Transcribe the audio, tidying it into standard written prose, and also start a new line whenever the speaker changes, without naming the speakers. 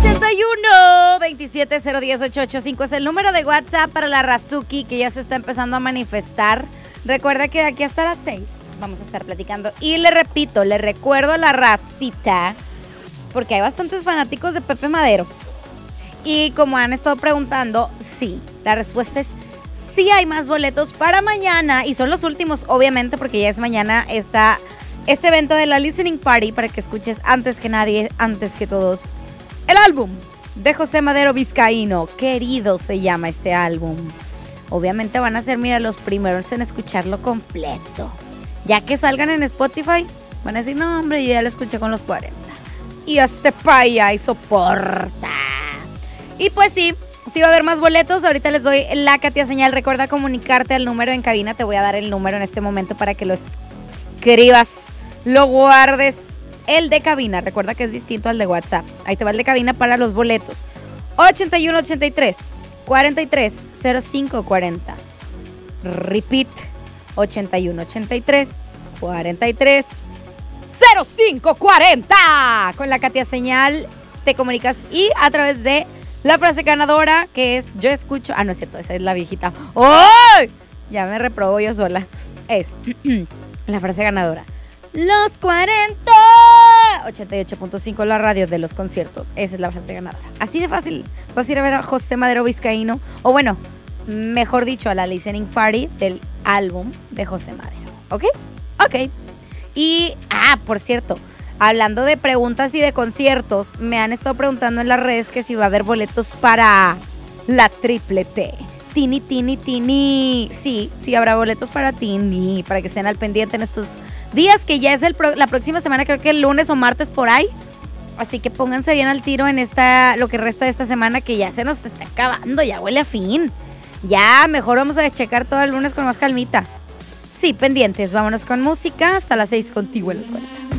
81-27-010-885 es el número de WhatsApp para la Razuki, que ya se está empezando a manifestar. Recuerda que de aquí hasta las 6 vamos a estar platicando. Y le repito, le recuerdo a la racita, porque hay bastantes fanáticos de Pepe Madero. Y como han estado preguntando, sí, la respuesta es sí, hay más boletos para mañana. Y son los últimos, obviamente, porque ya es mañana este evento de la Listening Party, para que escuches antes que nadie, antes que todos, el álbum de José Madero Vizcaíno. Querido se llama este álbum. Obviamente van a ser, mira, los primeros en escucharlo completo. Ya que salgan en Spotify, van a decir, no, hombre, yo ya lo escuché con los 40. Y este paya y soporta. Y pues sí va a haber más boletos. Ahorita les doy la Katia señal. Recuerda comunicarte al número en cabina. Te voy a dar el número en este momento para que lo escribas, lo guardes. El de cabina, recuerda que es distinto al de WhatsApp. Ahí te va el de cabina para los boletos. 8183 43 05 40. Repeat. 8183 43 05 40. Con la Katia señal te comunicas y a través de la frase ganadora, que es yo escucho. Ah, no es cierto, esa es la viejita. ¡Ay! Ya me reprobo yo sola. Es la frase ganadora. Los 40. 88.5 la radio de los conciertos. Esa es la frase ganadora. Así de fácil. Vas a ir a ver a José Madero Vizcaíno. O bueno, mejor dicho, a la listening party del álbum de José Madero. ¿Ok? Ok. Y, por cierto, hablando de preguntas y de conciertos, me han estado preguntando en las redes que si va a haber boletos para la Triple T. Tini. Sí, habrá boletos para Tini, para que estén al pendiente en estos días, que ya es la próxima semana, creo que el lunes o martes por ahí. Así que pónganse bien al tiro en lo que resta de esta semana, que ya se nos está acabando, ya huele a fin. Ya, mejor vamos a checar todo el lunes con más calmita. Sí, pendientes, vámonos con música, hasta las 6 contigo en los 40.